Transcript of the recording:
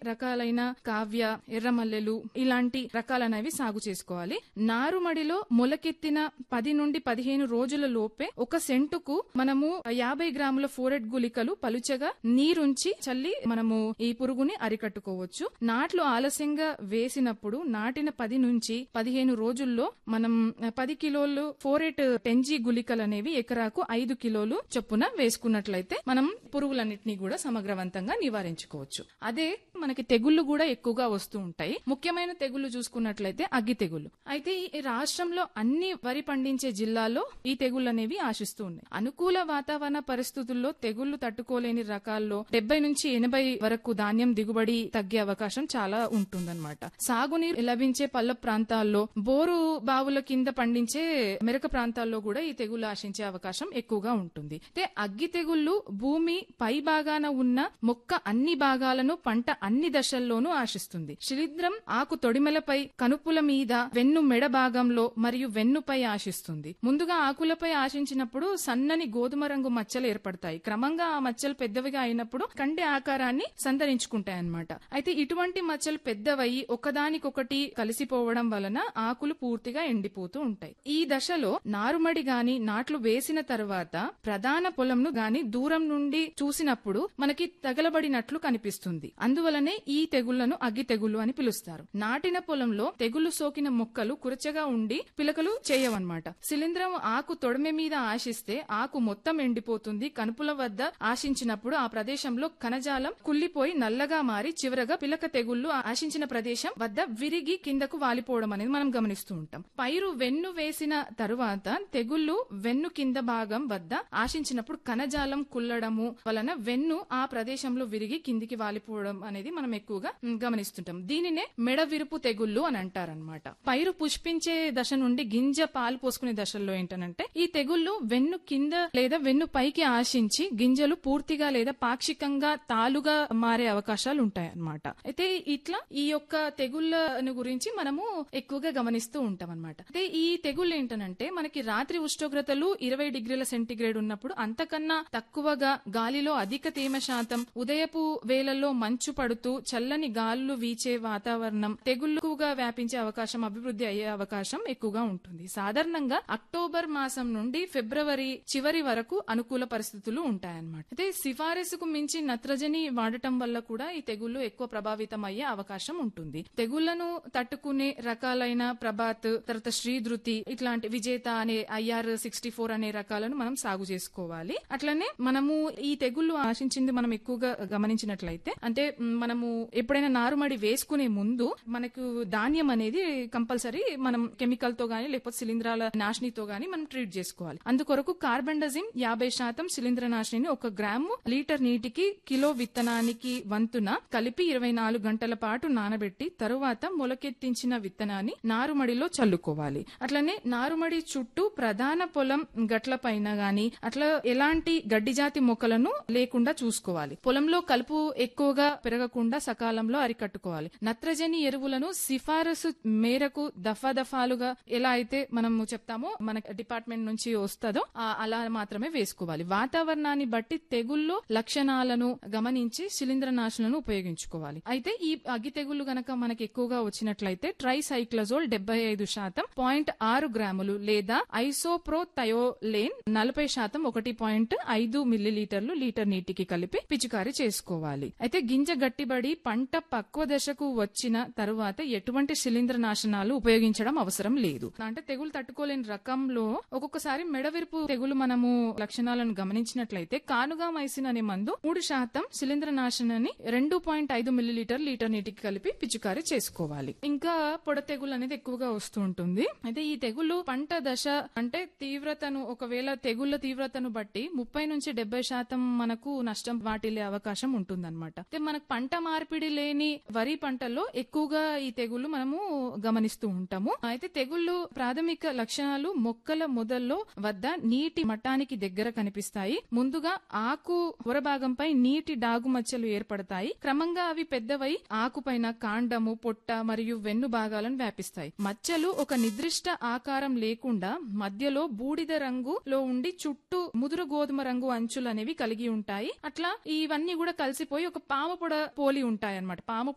రకాలైన కావ్య, ఎర్రమల్లెలు ఇలాంటి రకాలనేవి సాగు చేసుకోవాలి. నారుమడిలో మొలకెత్తిన 10 నుండి 15 రోజుల లోపే 1 సెంటుకు మనము 50 గ్రాముల ఫోరెట్ గుళికలు పలుచగా నీరుంచి చల్లి మనము ఈ పురుగుని అరికట్టుకోవచ్చు. నాట్లు ఆలస్యంగా వేసినప్పుడు నాటిన 10 నుంచి 15 రోజుల్లో మనం 10 కిలోలు ఫోరెట్ టెంజీ గుళికలు అనేవి ఎకరాకు 5 కిలోలు చొప్పున వేసుకున్నట్లయితే మనం పురుగులన్నింటినీ కూడా సమగ్రవంతంగా నివారించుకోవచ్చు. అదే మనకి తెగుళ్లు కూడా ఎక్కువగా వస్తూ ఉంటాయి. ముఖ్యమైన తెగుళ్లు చూసుకున్నట్లయితే అగ్గి తెగుళ్లు. అయితే ఈ రాష్ట్రంలో అన్ని వరి పండించే జిల్లాల్లో ఈ తెగుళ్లు అనేవి ఆశిస్తూ ఉన్నాయి. అనుకూల వాతావరణ పరిస్థితుల్లో తెగుళ్లు తట్టుకోలేని రకాల్లో 70 నుంచి 80 వరకు ధాన్యం దిగుబడి తగ్గే అవకాశం చాలా ఉంటుందన్నమాట. సాగునీరు లభించే పల్ల ప్రాంతాల్లో, బోరు బావుల కింద పండించే మెరక ప్రాంతాల్లో కూడా ఈ తెగుళ్లు ఆశించే అవకాశం ఎక్కువగా ఉంటుంది. అయితే అగ్గి తెగుళ్లు భూమి పై భాగాన ఉన్న మొక్క అన్ని భాగాలను, పంట అన్ని దశల్లోనూ ఆశిస్తుంది. శిలీంధ్రం ఆకు తొడిమలపై, కనుపుల మీద, వెన్ను మెడ భాగంలో మరియు వెన్నుపై ఆశిస్తుంది. ముందుగా ఆకులపై ఆశించినప్పుడు సన్నని గోధుమ రంగు మచ్చలు ఏర్పడతాయి. క్రమంగా ఆ మచ్చలు పెద్దవిగా అయినప్పుడు కండె ఆకారాన్ని సంతరించుకుంటాయన్నమాట. అయితే ఇటువంటి మచ్చలు పెద్దవయి ఒకదానికొకటి కలిసిపోవడం వలన ఆకులు పూర్తిగా ఎండిపోతూ ఉంటాయి. ఈ దశలో నారుమడి గాని నాట్లు వేసిన తర్వాత ప్రధాన పొలంను గాని దూరం నుండి చూసినప్పుడు మనకి తగలబడినట్లు కనిపిస్తుంది. అందువలనే ఈ తెగుళ్లను అగ్గి తెగుళ్లు అని పిలుస్తారు. నాటిన పొలంలో తెగుళ్లు సోకిన మొక్కలు కురచగా ఉండి పిలకలు చేయవన్నమాట. శిలీంధ్రం ఆకు తొడమె మీద ఆశిస్తే ఆకు మొత్తం ఎండిపోతుంది. కనుపుల వద్ద ఆశించినప్పుడు ఆ ప్రదేశంలో కణజాలం కుళ్లిపోయి నల్లగా మారి చివరగా పిలక తెగుళ్లు ఆశించిన ప్రదేశం వద్ద విరిగి కిందకు వాలిపోవడం అనేది మనం గమనిస్తూ ఉంటాం. పైరు వెన్ను వేసిన తరువాత తెగుళ్లు వెన్ను కింద భాగం వద్ద ఆశించినప్పుడు కణజాలం కుల్లడము వలన వెన్ను ఆ ప్రదేశంలో విరిగి కిందికి వాలిపోవడం అనేది మనం ఎక్కువగా గమనిస్తుంటాం. దీనినే మెడ విరుపు తెగుళ్లు అని అంటారనమాట. పైరు పుష్పించే దశ నుండి గింజ పాలు పోసుకునే దశల్లో ఏంటనంటే ఈ తెగుళ్లు వెన్ను కింద లేదా వెన్ను పైకి ఆశించి గింజలు పూర్తిగా లేదా పాక్షికంగా తాలుగా మారే అవకాశాలు ఉంటాయన్నమాట. అయితే ఇట్లా ఈ యొక్క తెగుళ్లను గురించి మనము ఎక్కువగా గమనిస్తూ ఉంటాం అనమాట. అయితే ఈ తెగుళ్లు ఏంటనంటే మనకి రాత్రి ఉష్ణోగ్రతలు 20 డిగ్రీల సెంటీగ్రేడ్ ఉన్నప్పుడు అంతకన్నా తక్కువగా గాలిలో అధిక తేమ శాతం, ఉదయపు వేళల్లో మంచు పడుతూ చల్లని గాలులు వీచే వాతావరణం తెగుళ్లుగా వ్యాపించే అవకాశం, అభివృద్ధి అయ్యే అవకాశం ఎక్కువగా ఉంటుంది. సాధారణంగా అక్టోబర్ మాసం నుండి ఫిబ్రవరి చివరి వరకు అనుకూల పరిస్థితులు ఉంటాయన్నమాట. అయితే సిఫారసుకు మించి నత్రజని వాడటం వల్ల కూడా ఈ తెగుళ్లు ఎక్కువ ప్రభావితం అయ్యే అవకాశం ఉంటుంది. తెగుళ్లను తట్టుకునే రకాలైన ప్రభాత్, తర్వాత శ్రీధృతి, ఇట్లాంటి విజేత అనే IR64 అనే రకాలను మనం సాగు చేసుకోవాలి. అట్లనే మనము ఈ తెగుళ్లు ఆశించింది మనం ఎక్కువగా గమనించినట్లయితే అంటే మనము ఎప్పుడైనా నారుమడి వేసుకునే ముందు మనకు ధాన్యం అనేది కంపల్సరీ మనం కెమికల్ తో గానీ లేకపోతే శిలీంధ్రాల నాశినితో గానీ మనం ట్రీట్ చేసుకోవాలి. అందుకొరకు కార్బండజిమ్ 50% శిలీంధ్ర నాశిని 1 గ్రాము లీటర్ నీటికి కిలో విత్తనానికి వంతున కలిపి 24 గంటల పాటు నానబెట్టి తరువాత మొలకెత్తించిన విత్తనాన్ని నారుమడిలో చల్లుకోవాలి. అట్లనే నారుమడి చుట్టూ ప్రధాన పొలం గట్ల పైన గాని అట్లా ఎలాంటి గడ్డి జాతి మొక్కలను లేకుండా చూసుకోవాలి. పొలంలో కలుపు ఎక్కువగా పెరగకుండా సకాలంలో అరికట్టుకోవాలి. నత్రజని ఎరువులను సిఫారసు మేరకు దఫాలుగా ఎలా అయితే మనం చెప్తామో మన డిపార్ట్మెంట్ నుంచి వస్తుందో అలా మాత్రమే వేసుకోవాలి. వాతావరణాన్ని బట్టి తెగుళ్లు లక్షణాలను గమనించి శిలీంధ్ర నాశులను ఉపయోగించుకోవాలి. అయితే ఈ అగ్గి తెగుళ్లు గనక మనకి ఎక్కువగా వచ్చినట్లయితే ట్రైసైక్లజోల్ 75%, 0.6 గ్రాములు లేదా ఐసోప్రోథయోలేన్ 40% 1.5 మిల్లీలీటర్లు లీటర్ నీటికి కలిపి పిచికారీ చేసుకోవాలి. అయితే గింజ గట్టిబడి పంట పక్వ దశకు వచ్చిన తరువాత ఎటువంటి శిలీంధ్ర నాశనాలు ఉపయోగించడం అవసరం లేదు. అంటే తెగులు తట్టుకోలేని రకంలో ఒక్కొక్కసారి మెడవిరుపు తెగులు మనము లక్షణాలను గమనించినట్లయితే కానుగామైసిన్ అనే మందు 3% శిలీంధ్ర నాశనాన్ని 2.5 మిల్లీలీటర్ లీటర్ నీటికి కలిపి పిచికారీ చేసుకోవాలి. ఇంకా పొడ తెగులు అనేది ఎక్కువగా వస్తూ ఉంటుంది. అయితే ఈ తెగులు పంట దశ అంటే తీవ్రతను, ఒకవేళ తెగుళ్ల తీవ్రతను బట్టి 30 నుంచి 70% మనకు నష్టం వాటిల్లే అవకాశం ఉంటుందన్నమాట. అయితే మనకు పంట మార్పిడి లేని వరి పంటల్లో ఎక్కువగా ఈ తెగుళ్లు మనము గమనిస్తూ ఉంటాము. అయితే తెగుళ్లు ప్రాథమిక లక్షణాలు మొక్కల మొదల్లో వద్ద నీటి మట్టానికి దగ్గర కనిపిస్తాయి. ముందుగా ఆకు పొరభాగంపై నీటి డాగు మచ్చలు ఏర్పడతాయి. క్రమంగా అవి పెద్దవై ఆకుపైన కాండము, పొట్ట మరియు వెన్ను భాగాలను వ్యాపిస్తాయి. మచ్చలు ఒక నిర్దిష్ట ఆకారం లేకుండా మధ్యలో బూడిద రంగులో ఉండి చుట్టూ ముదురు గోధుమ రంగు అంచులు అనేవి కలిగి ఉంటాయి. అట్లా ఇవన్నీ కూడా కలిసిపోయి ఒక పాము పొడ పోలి ఉంటాయి అన్నమాట. పాము